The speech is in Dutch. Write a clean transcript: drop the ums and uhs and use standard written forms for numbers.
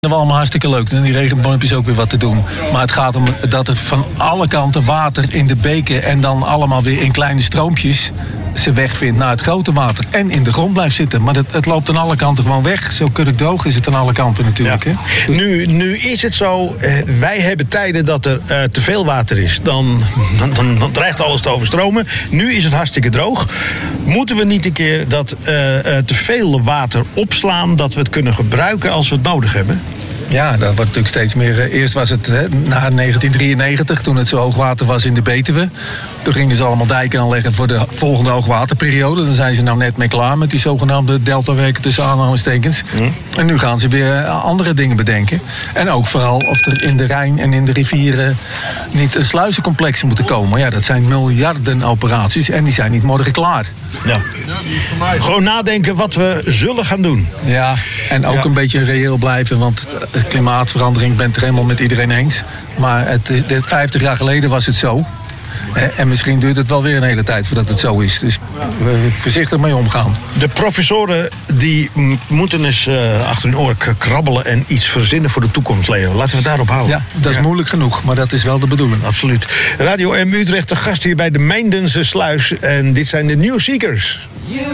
Dat was allemaal hartstikke leuk. En die regenboompjes ook weer wat te doen. Maar het gaat om dat er van alle kanten water in de beken en dan allemaal weer in kleine stroompjes zijn weg vindt naar het grote water. En in de grond blijft zitten. Maar het loopt aan alle kanten gewoon weg. Zo kurkdroog is het aan alle kanten natuurlijk. Ja. Hè? Nu is het zo, wij hebben tijden dat er te veel water is. Dan dreigt alles te overstromen. Nu is het hartstikke droog. Moeten we niet een keer dat te veel water opslaan, dat we het kunnen gebruiken als we het nodig hebben? Ja, dat wordt natuurlijk steeds meer. Eerst was het na 1993, toen het zo hoogwater was in de Betuwe. Toen gingen ze allemaal dijken aanleggen voor de volgende hoogwaterperiode. Dan zijn ze nou net mee klaar met die zogenaamde deltaweken tussen aanhalingstekens. En nu gaan ze weer andere dingen bedenken. En ook vooral of er in de Rijn en in de rivieren niet sluizencomplexen moeten komen. Ja, dat zijn miljarden operaties en die zijn niet morgen klaar. Ja. Gewoon nadenken wat we zullen gaan doen. Ja, en ook een beetje reëel blijven, want klimaatverandering bent er helemaal met iedereen eens. Maar 50 jaar geleden was het zo. En misschien duurt het wel weer een hele tijd voordat het zo is. Dus voorzichtig mee omgaan. De professoren die moeten eens achter hun oor krabbelen en iets verzinnen voor de toekomst, Leo. Laten we het daarop houden. Ja, dat is moeilijk genoeg, maar dat is wel de bedoeling. Absoluut. Radio M Utrecht, de gast hier bij de Mijndense Sluis. En dit zijn de New Seekers.